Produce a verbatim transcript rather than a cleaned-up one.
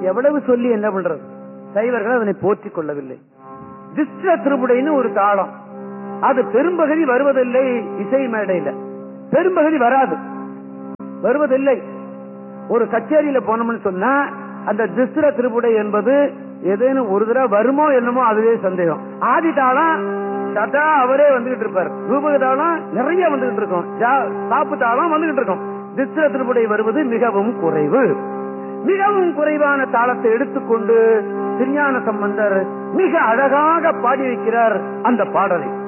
எவ்வளவு சொல்லி என்ன பண்றது? சைவர்கள் அதனை போற்றிக் கொள்ளவில்லை. திஸ்ர திருப்புடைன்னு ஒரு தாளம், அது பெரும்பகுதி வருவதில்லை. இசை மேடையில பெரும்பகுதி வராது, வருவதில்லை. ஒரு கச்சேரியில போனோம்னு சொன்னா அந்த திஸ்ர திருப்புடை என்பது ஏதேனும் ஒரு தடவை வருமோ என்னமோ, அதுவே சந்தேகம். ஆதி தாளம் சதா அவரே வந்துகிட்டு இருப்பார், ரூபக தாளம் நிறைய வந்துகிட்டு இருக்கும், சாப்பு தாளம் வந்துகிட்டு இருக்கும். திஸ்ர திருப்புடை வருவது மிகவும் குறைவு. மிகவும் குறைவான தாளத்தை எடுத்துக்கொண்டு திருஞான சம்பந்தர் மிக அழகாக பாடி வைக்கிறார் அந்த பாடலை.